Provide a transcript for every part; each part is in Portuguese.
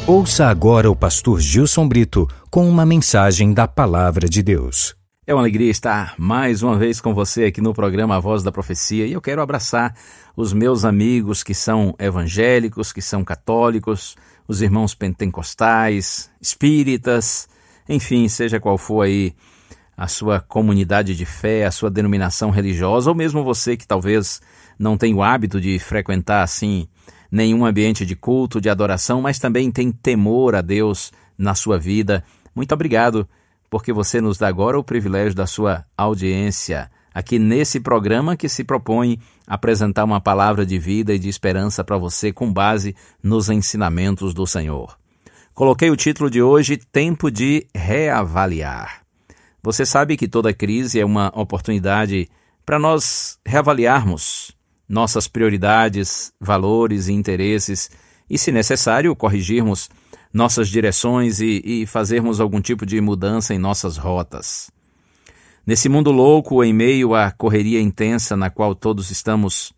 Ouça agora o pastor Gilson Brito com uma mensagem da Palavra de Deus. É uma alegria estar mais uma vez com você aqui no programa A Voz da Profecia, e eu quero abraçar os meus amigos que são evangélicos, que são católicos, os irmãos pentecostais, espíritas, enfim, seja qual for aí a sua comunidade de fé, a sua denominação religiosa, ou mesmo você que talvez não tenha o hábito de frequentar assim nenhum ambiente de culto, de adoração, mas também tem temor a Deus na sua vida. Muito obrigado, porque você nos dá agora o privilégio da sua audiência aqui nesse programa que se propõe apresentar uma palavra de vida e de esperança para você com base nos ensinamentos do Senhor. Coloquei o título de hoje, Tempo de Reavaliar. Você sabe que toda crise é uma oportunidade para nós reavaliarmos nossas prioridades, valores e interesses e, se necessário, corrigirmos nossas direções e fazermos algum tipo de mudança em nossas rotas. Nesse mundo louco, em meio à correria intensa na qual todos estamos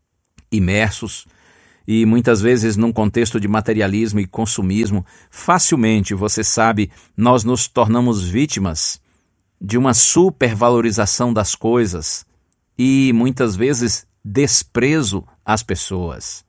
imersos e muitas vezes num contexto de materialismo e consumismo, facilmente, você sabe, nós nos tornamos vítimas de uma supervalorização das coisas e muitas vezes desprezo às pessoas.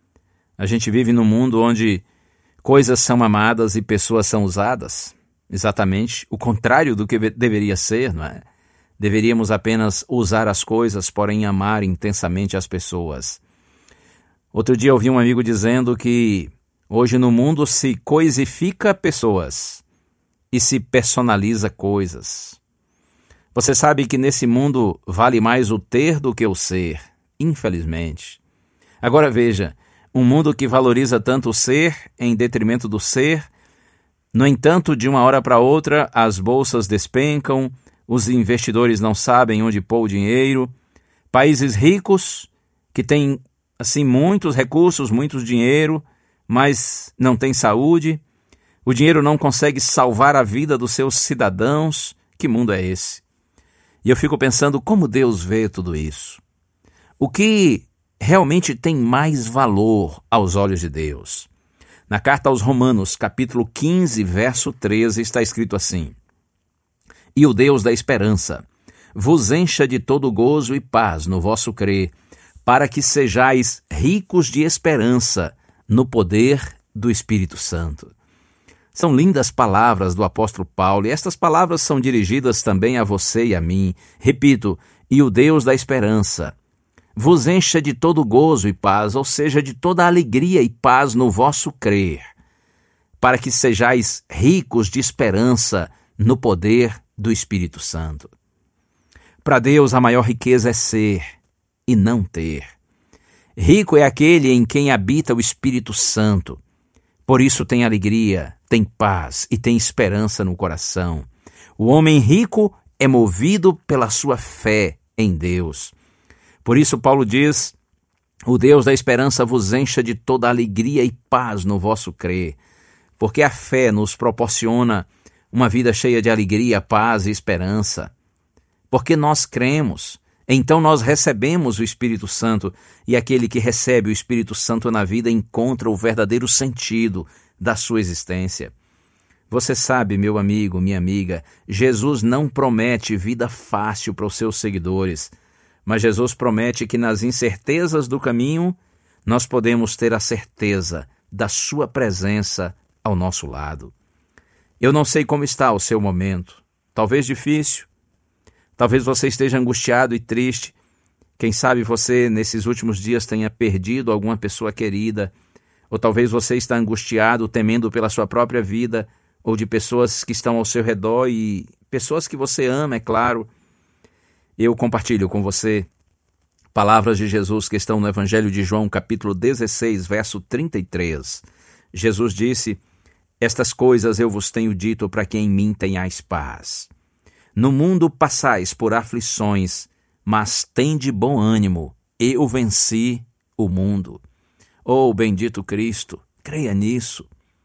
A gente vive num mundo onde coisas são amadas e pessoas são usadas. Exatamente o contrário do que deveria ser, não é? Deveríamos apenas usar as coisas, porém amar intensamente as pessoas. Outro dia eu ouvi um amigo dizendo que hoje no mundo se coisifica pessoas e se personaliza coisas. Você sabe que nesse mundo vale mais o ter do que o ser, infelizmente. Agora veja, um mundo que valoriza tanto o ser em detrimento do ser, no entanto, de uma hora para outra, as bolsas despencam, os investidores não sabem onde pôr o dinheiro, países ricos que têm assim muitos recursos, muito dinheiro, mas não têm saúde, o dinheiro não consegue salvar a vida dos seus cidadãos. Que mundo é esse? E eu fico pensando como Deus vê tudo isso. O que realmente tem mais valor aos olhos de Deus? Na carta aos Romanos, capítulo 15, verso 13, está escrito assim: E o Deus da esperança vos encha de todo gozo e paz no vosso crer, para que sejais ricos de esperança no poder do Espírito Santo. São lindas palavras do apóstolo Paulo, e estas palavras são dirigidas também a você e a mim. Repito, e o Deus da esperança vos encha de todo gozo e paz, ou seja, de toda alegria e paz no vosso crer, para que sejais ricos de esperança no poder do Espírito Santo. Para Deus, a maior riqueza é ser e não ter. Rico é aquele em quem habita o Espírito Santo. Por isso tem alegria, tem paz e tem esperança no coração. O homem rico é movido pela sua fé em Deus. Por isso Paulo diz, o Deus da esperança vos encha de toda alegria e paz no vosso crer, porque a fé nos proporciona uma vida cheia de alegria, paz e esperança. Porque nós cremos, então nós recebemos o Espírito Santo, e aquele que recebe o Espírito Santo na vida encontra o verdadeiro sentido da sua existência. Você sabe, meu amigo, minha amiga, Jesus não promete vida fácil para os seus seguidores, mas Jesus promete que nas incertezas do caminho nós podemos ter a certeza da sua presença ao nosso lado. Eu não sei como está o seu momento, talvez difícil, talvez você esteja angustiado e triste, quem sabe você nesses últimos dias tenha perdido alguma pessoa querida, ou talvez você está angustiado, temendo pela sua própria vida, ou de pessoas que estão ao seu redor e pessoas que você ama, é claro. Eu compartilho com você palavras de Jesus que estão no Evangelho de João, capítulo 16, verso 33. Jesus disse, estas coisas eu vos tenho dito para que em mim tenhais paz. No mundo passais por aflições, mas tende bom ânimo, eu venci o mundo. Oh, bendito Cristo, creia nisso.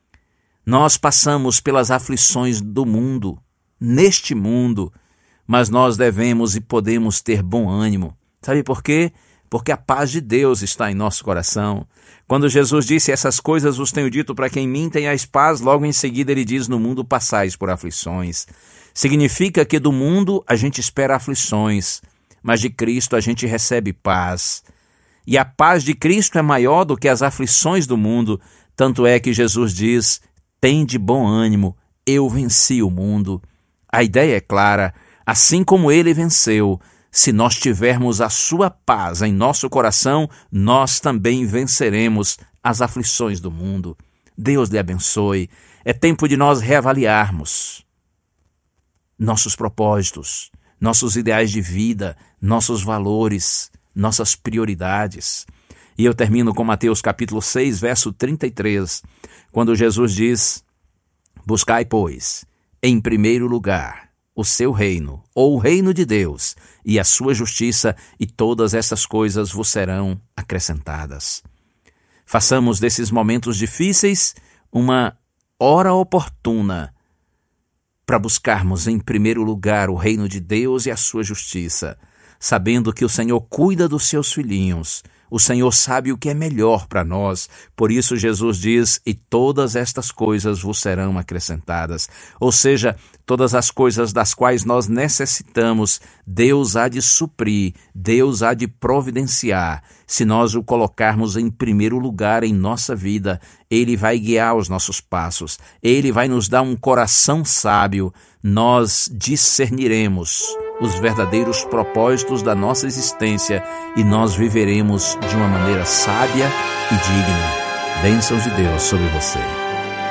Nós passamos pelas aflições do mundo, neste mundo, mas nós devemos e podemos ter bom ânimo. Sabe por quê? porque a paz de Deus está em nosso coração. Quando Jesus disse: essas coisas vos tenho dito para que em mim tenhais paz, logo em seguida ele diz: no mundo passais por aflições. Significa que do mundo a gente espera aflições, mas de Cristo a gente recebe paz. E a paz de Cristo é maior do que as aflições do mundo, tanto é que Jesus diz: tende bom ânimo, eu venci o mundo. A ideia é clara: assim como ele venceu, se nós tivermos a sua paz em nosso coração, nós também venceremos as aflições do mundo. Deus lhe abençoe. É tempo de nós reavaliarmos nossos propósitos, nossos ideais de vida, nossos valores, nossas prioridades. E eu termino com Mateus capítulo 6, verso 33, quando Jesus diz: buscai, pois, em primeiro lugar o seu reino, ou o reino de Deus, e a sua justiça, e todas essas coisas vos serão acrescentadas. Façamos desses momentos difíceis uma hora oportuna para buscarmos em primeiro lugar o reino de Deus e a sua justiça, sabendo que o Senhor cuida dos seus filhinhos. O Senhor sabe o que é melhor para nós. Por isso Jesus diz: e todas estas coisas vos serão acrescentadas. Ou seja, todas as coisas das quais nós necessitamos, Deus há de suprir, Deus há de providenciar. Se nós o colocarmos em primeiro lugar em nossa vida, Ele vai guiar os nossos passos. Ele vai nos dar um coração sábio. Nós discerniremos os verdadeiros propósitos da nossa existência e nós viveremos de uma maneira sábia e digna. Bênçãos de Deus sobre você.